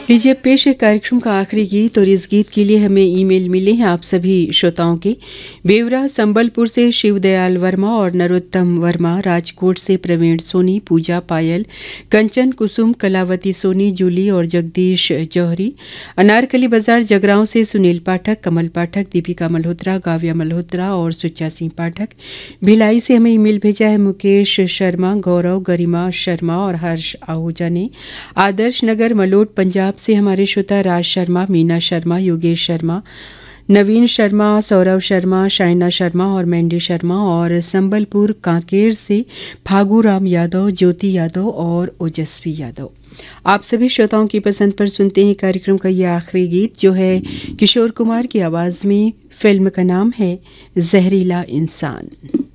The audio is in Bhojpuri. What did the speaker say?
लीजिए पेश है कार्यक्रम का आखिरी गीत और इस गीत के लिए हमें ईमेल मिले हैं आप सभी श्रोताओं के। बेवरा संबलपुर से शिवदयाल वर्मा और नरोत्तम वर्मा, राजकोट से प्रवीण सोनी, पूजा पायल, कंचन कुसुम, कलावती सोनी, जूली और जगदीश जौहरी, अनारकली बाजार जगरांव से सुनील पाठक, कमल पाठक, दीपिका मल्होत्रा, काव्या मल्होत्रा और सुच्चा सिंह पाठक। भिलाई से हमें ईमेल भेजा है मुकेश शर्मा, गौरव, गरिमा शर्मा और हर्ष आहूजा ने। आदर्श नगर मलोट पंजाब से हमारे श्रोता राज शर्मा, मीना शर्मा, योगेश शर्मा, नवीन शर्मा, सौरभ शर्मा, शाइना शर्मा और मैंडी शर्मा और संबलपुर कांकेर से फागू राम यादव, ज्योति यादव और ओजस्वी यादव। आप सभी श्रोताओं की पसंद पर सुनते हैं कार्यक्रम का ये आखिरी गीत जो है किशोर कुमार की आवाज़ में। फिल्म का नाम है जहरीला इंसान।